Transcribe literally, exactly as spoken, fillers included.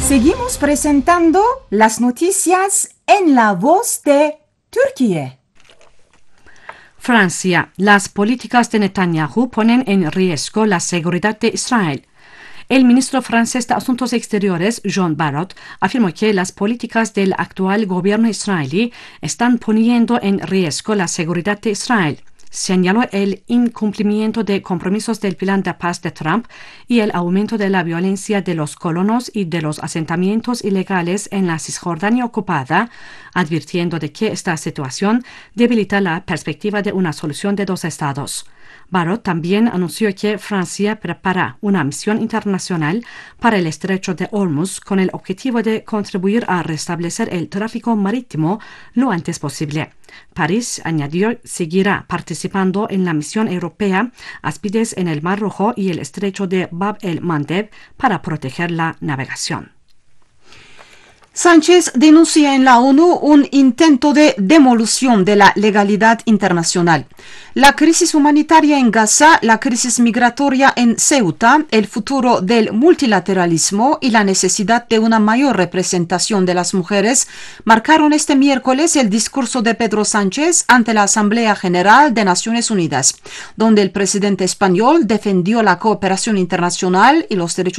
Seguimos presentando las noticias en la voz de Turquía. Francia. Las políticas de Netanyahu ponen en riesgo la seguridad de Israel. El ministro francés de Asuntos Exteriores, Jean Barrot, afirmó que las políticas del actual gobierno israelí están poniendo en riesgo la seguridad de Israel. Señaló el incumplimiento de compromisos del plan de paz de Trump y el aumento de la violencia de los colonos y de los asentamientos ilegales en la Cisjordania ocupada, advirtiendo de que esta situación debilita la perspectiva de una solución de dos estados. Barrot también anunció que Francia prepara una misión internacional para el estrecho de Hormuz con el objetivo de contribuir a restablecer el tráfico marítimo lo antes posible. París, añadió, seguirá participando en la misión europea Aspides en el Mar Rojo y el estrecho de Bab el-Mandeb para proteger la navegación. Sánchez denuncia en la ONU un intento de demolición de la legalidad internacional. La crisis humanitaria en Gaza, la crisis migratoria en Ceuta, el futuro del multilateralismo y la necesidad de una mayor representación de las mujeres marcaron este miércoles el discurso de Pedro Sánchez ante la Asamblea General de Naciones Unidas, donde el presidente español defendió la cooperación internacional y los derechos